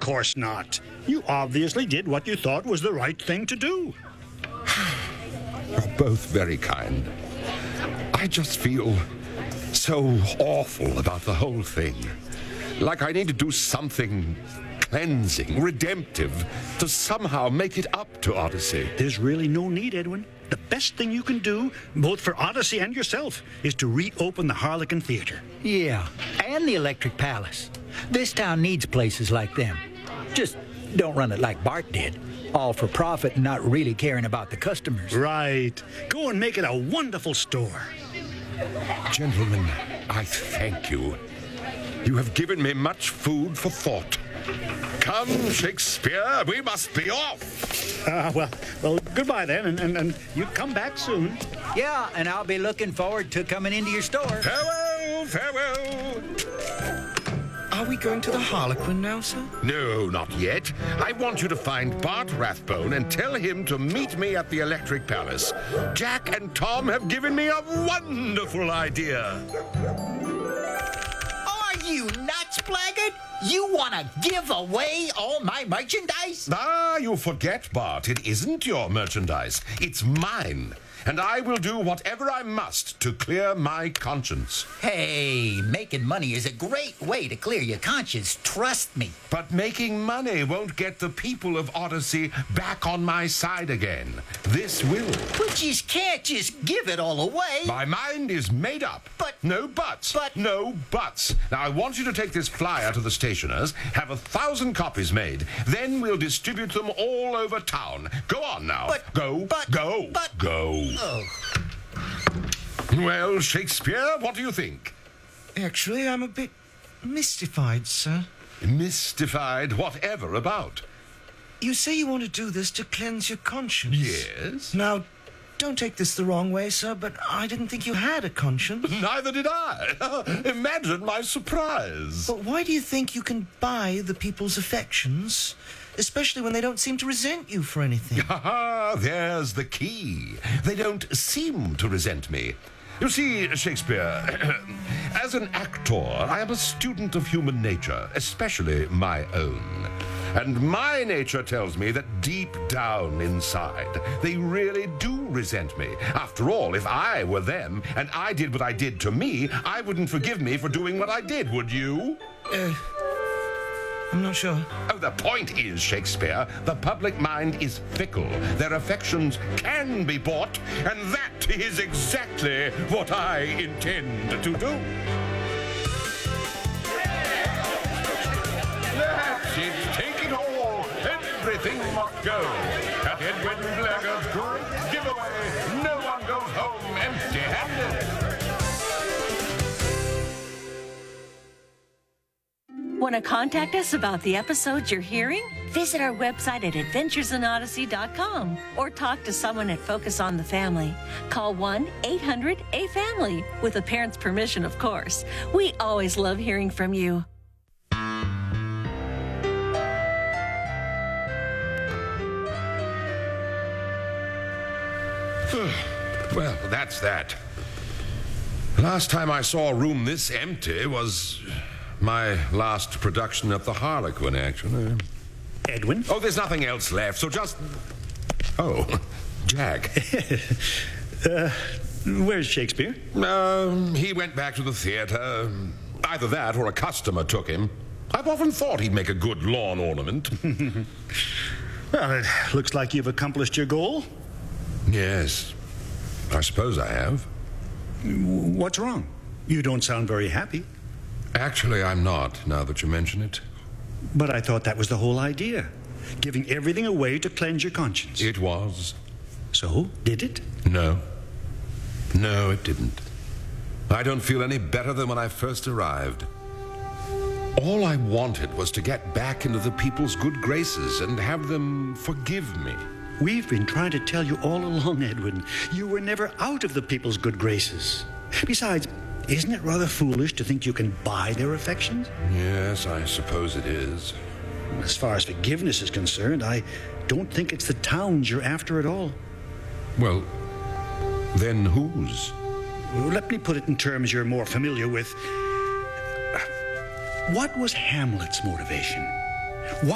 course not. You obviously did what you thought was the right thing to do. You're both very kind. I just feel so awful about the whole thing. Like I need to do something cleansing, redemptive, to somehow make it up to Odyssey. There's really no need, Edwin. The best thing you can do, both for Odyssey and yourself, is to reopen the Harlequin Theater. Yeah, and the Electric Palace. This town needs places like them. Just don't run it like Bart did. All for profit and not really caring about the customers. Right. Go and make it a wonderful store. Gentlemen, I thank you. You have given me much food for thought. Come, Shakespeare, we must be off. Well, goodbye then, and you come back soon. Yeah, and I'll be looking forward to coming into your store. Farewell, farewell. Are we going to the Harlequin now, sir? No, not yet. I want you to find Bart Rathbone and tell him to meet me at the Electric Palace. Jack and Tom have given me a wonderful idea. Are you nuts, Blackguard? You want to give away all my merchandise? Ah, you forget, Bart. It isn't your merchandise. It's mine. And I will do whatever I must to clear my conscience. Hey, making money is a great way to clear your conscience. Trust me. But making money won't get the people of Odyssey back on my side again. This will. But you can't just give it all away. My mind is made up. But... No buts. But... No buts. Now, I want you to take this flyer to the stationers, have 1,000 copies made. Then we'll distribute them all over town. Go on now. But... Go. But... Go. But... Go. Oh. Well, Shakespeare, what do you think? Actually, I'm a bit mystified, sir. Mystified? Whatever about? You say you want to do this to cleanse your conscience. Yes? Now, don't take this the wrong way, sir, but I didn't think you had a conscience. Neither did I. Imagine my surprise. But why do you think you can buy the people's affections, especially when they don't seem to resent you for anything? There's the key. They don't seem to resent me. You see, Shakespeare, as an actor, I am a student of human nature, especially my own. And my nature tells me that deep down inside, they really do resent me. After all, if I were them and I did what I did to me, I wouldn't forgive me for doing what I did, would you? I'm not sure. Oh, the point is, Shakespeare, the public mind is fickle. Their affections can be bought, and that is exactly what I intend to do. That's it. Take it all. Everything must go. At Edwin Blackguard's great giveaway, no one goes home empty-handed. Want to contact us about the episodes you're hearing? Visit our website at adventuresinodyssey.com or talk to someone at Focus on the Family. Call 1-800-A-FAMILY with a parent's permission, of course. We always love hearing from you. Well, that's that. Last time I saw a room this empty was my last production at the Harlequin, actually. Edwin? Oh, there's nothing else left, so just... Oh, Jack. Where's Shakespeare? He went back to the theater. Either that or a customer took him. I've often thought he'd make a good lawn ornament. Well, it looks like you've accomplished your goal. Yes, I suppose I have. What's wrong? You don't sound very happy. Actually, I'm not, now that you mention it. But I thought that was the whole idea. Giving everything away to cleanse your conscience. It was. So, did it? No. No, it didn't. I don't feel any better than when I first arrived. All I wanted was to get back into the people's good graces and have them forgive me. We've been trying to tell you all along, Edwin. You were never out of the people's good graces. Besides, isn't it rather foolish to think you can buy their affections? Yes, I suppose it is. As far as forgiveness is concerned, I don't think it's the towns you're after at all. Well, then whose? Let me put it in terms you're more familiar with. What was Hamlet's motivation? Why